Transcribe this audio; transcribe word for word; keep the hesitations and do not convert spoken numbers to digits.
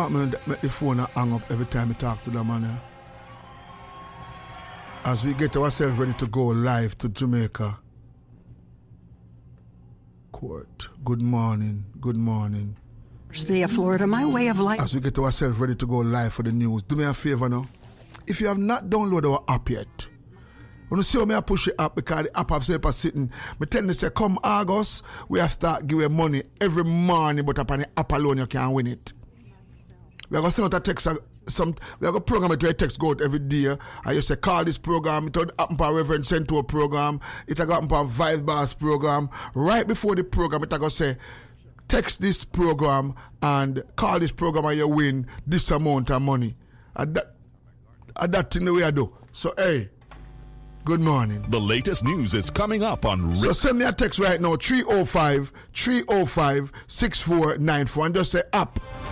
want me to make the phone hang up every time I talk to them, man. As we get ourselves ready to go live to Jamaica. Court. Good morning. Good morning. Stay of Florida, my way of life. As we get ourselves ready to go live for the news, do me a favor now. If you have not downloaded our app yet, when you see how me I push the app because the app have said sitting, me tell you say come August, we have start giving money every morning, but upon the app alone you can't win it. We are going to send out a text, some, we are going to program it where text go out every day, and you say call this program, it will happen for Reverend Centaur program, it will happen for Vice Boss program. Right before the program, it will go say, text this program and call this program and you win this amount of money. And that, and that thing the way I do. So, hey, good morning. The latest news is coming up on... Rick. So send me a text right now, three oh five, three oh five, six four nine four, and just say app.